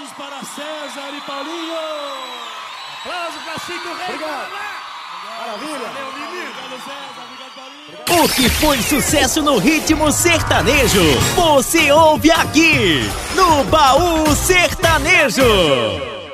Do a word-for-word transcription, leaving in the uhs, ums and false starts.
Aplausos para César e Paulinho. Aplausos para Chico Rei. Obrigado. Maravilha. Valeu, menino. Obrigado, César. Obrigado, Paulinho. O que foi sucesso no ritmo sertanejo, você ouve aqui no Baú Sertanejo.